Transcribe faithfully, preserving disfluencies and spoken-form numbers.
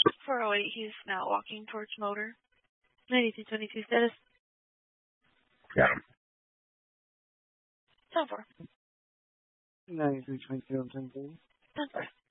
four oh eight, he's now walking towards motor. ninety-two twenty-two status. Got him. ten four. ninety-three twenty-two, ten four. ten four.